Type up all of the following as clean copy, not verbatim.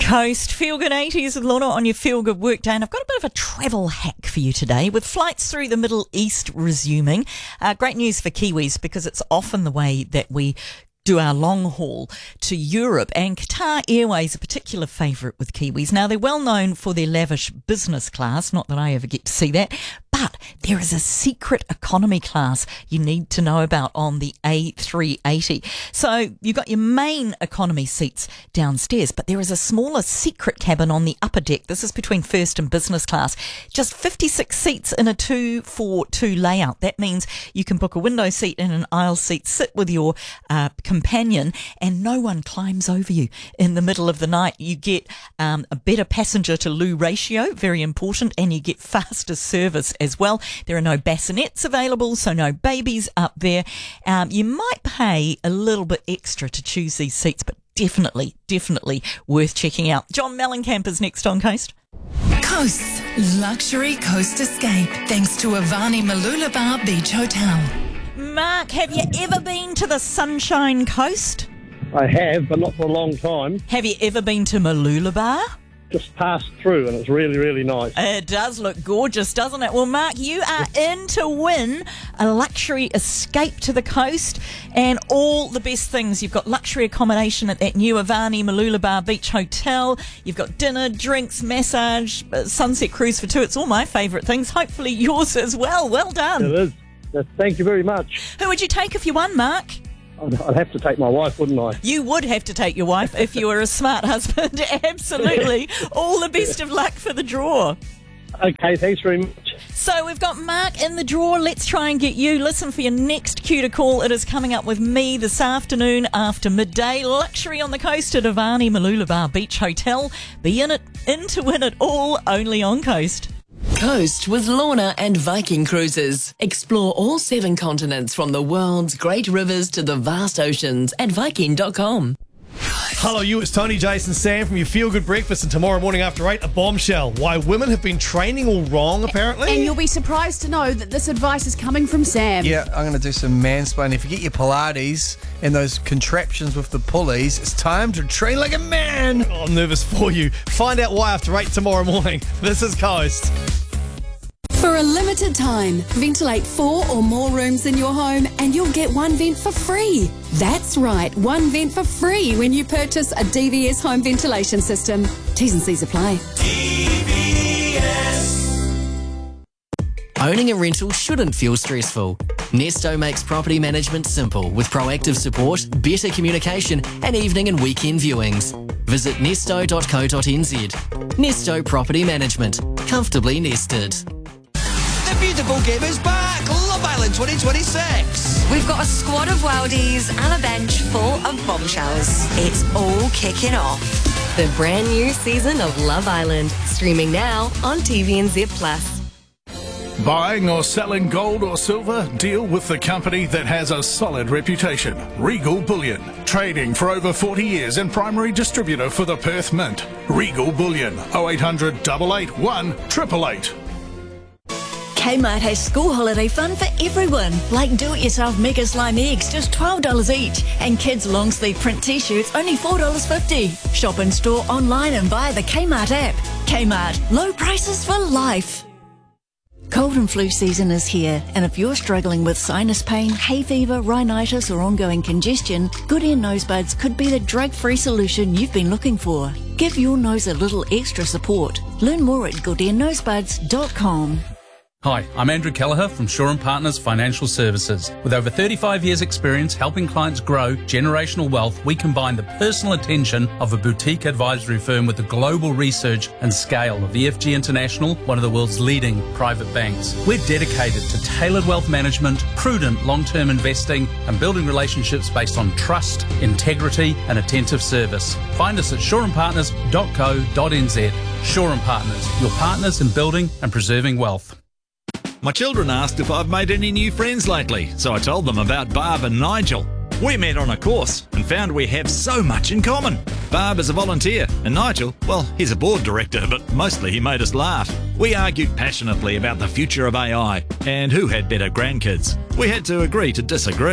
Coast. Feel Good 80s with Lorna on your Feel Good work day. And I've got a bit of a travel hack for you today. With flights through the Middle East resuming, great news for Kiwis because it's often the way that we do our long haul to Europe, and Qatar Airways a particular favourite with Kiwis. Now, they're well known for their lavish business class, not that I ever get to see that, but there is a secret economy class you need to know about on the A380. So you've got your main economy seats downstairs, but there is a smaller secret cabin on the upper deck. This is between first and business class. Just 56 seats in a 2-4-2 layout. That means you can book a window seat and an aisle seat, sit with your companion, and no one climbs over you in the middle of the night. You get a better passenger to loo ratio, very important, and you get faster service as well. There are no bassinets available, so no babies up there. You might pay a little bit extra to choose these seats, but definitely worth checking out. John Mellencamp is next on Coast. Coast's luxury coast escape, thanks to Avani Mooloolaba Beach Hotel. Mark, have you ever been to the Sunshine Coast? I have, but not for a long time. Have you ever been to Mooloolaba? Just passed through, and it's really, really nice. It does look gorgeous, doesn't it? Well, Mark, you are in to win a luxury escape to the coast and all the best things. You've got luxury accommodation at that new Avani Mooloolaba Beach Hotel. You've got dinner, drinks, massage, sunset cruise for two. It's all my favourite things. Hopefully yours as well. Well done. It is. Thank you very much. Who would you take if you won, Mark? I'd have to take my wife, wouldn't I? You would have to take your wife if you were a smart husband. Absolutely. All the best of luck for the draw. Okay, thanks very much. So we've got Mark in the draw. Let's try and get you. Listen for your next cue to call. It is coming up with me this afternoon after midday. Luxury on the coast at Avani Mooloolaba Beach Hotel. Be in to win it all, only on Coast. Coast with Lorna and Viking Cruises. Explore all 7 continents from the world's great rivers to the vast oceans at Viking.com. Hello, it's Tony, Jason, Sam from your Feel Good Breakfast, and tomorrow morning after 8, a bombshell. Why women have been training all wrong, apparently. And you'll be surprised to know that this advice is coming from Sam. Yeah, I'm going to do some mansplaining. If you get your Pilates and those contraptions with the pulleys, it's time to train like a man. Oh, I'm nervous for you. Find out why after 8 tomorrow morning. This is Coast. For a limited time, ventilate 4 or more rooms in your home and you'll get 1 vent for free. That's right, 1 vent for free when you purchase a DVS home ventilation system. T's and C's apply. Owning a rental shouldn't feel stressful. Nesto makes property management simple with proactive support, better communication and evening and weekend viewings. Visit nesto.co.nz. Nesto Property Management. Comfortably nested. The beautiful game is back! Love Island 2026! We've got a squad of worldies and a bench full of bombshells. It's all kicking off. The brand new season of Love Island, streaming now on TVNZ Plus. Buying or selling gold or silver? Deal with the company that has a solid reputation. Regal Bullion. Trading for over 40 years and primary distributor for the Perth Mint. Regal Bullion. 0800 881 888. Kmart has school holiday fun for everyone, like do-it-yourself Mega Slime eggs, just $12 each, and kids' long-sleeve print t-shirts, only $4.50. Shop in store, online and via the Kmart app. Kmart, low prices for life. Cold and flu season is here, and if you're struggling with sinus pain, hay fever, rhinitis or ongoing congestion, Good Ear Nose Buds could be the drug-free solution you've been looking for. Give your nose a little extra support. Learn more at goodearnosebuds.com. Hi, I'm Andrew Kelleher from Shaw & Partners Financial Services. With over 35 years' experience helping clients grow generational wealth, we combine the personal attention of a boutique advisory firm with the global research and scale of EFG International, one of the world's leading private banks. We're dedicated to tailored wealth management, prudent long-term investing, and building relationships based on trust, integrity, and attentive service. Find us at shawandpartners.co.nz. Shaw & Partners, your partners in building and preserving wealth. My children asked if I've made any new friends lately, so I told them about Barb and Nigel. We met on a course and found we have so much in common. Barb is a volunteer, and Nigel, well, he's a board director, but mostly he made us laugh. We argued passionately about the future of AI and who had better grandkids. We had to agree to disagree.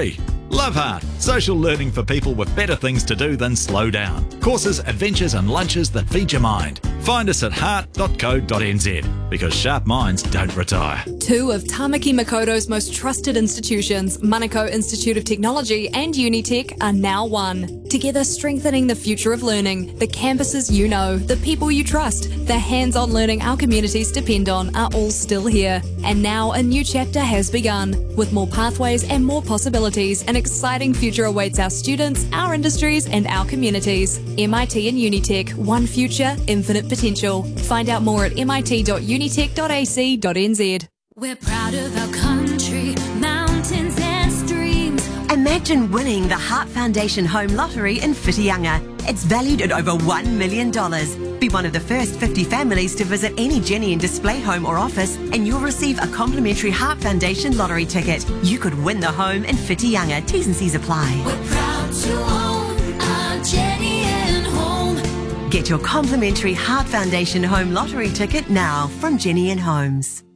Love Heart, social learning for people with better things to do than slow down. Courses, adventures and lunches that feed your mind. Find us at heart.co.nz, because sharp minds don't retire. Two of Tamaki Makoto's most trusted institutions, Manukau Institute of Technology and Unitec, are now one. Together strengthening the future of learning, the campuses you know, the people you trust, the hands-on learning our communities depend on are all still here. And now a new chapter has begun. With more pathways and more possibilities, an exciting future awaits our students, our industries and our communities. MIT and Unitec, one future, infinite potential. Find out more at mit.unitec.ac.nz. We're proud of our country, mountains and streams. Imagine winning the Heart Foundation Home Lottery in Whitianga. It's valued at over $1 million. Be one of the first 50 families to visit any Jenny and Display home or office, and you'll receive a complimentary Heart Foundation lottery ticket. You could win the home in Whitianga. T's and C's apply. We're proud to own our Jenny and Home. Get your complimentary Heart Foundation Home Lottery ticket now from Jenny and Homes.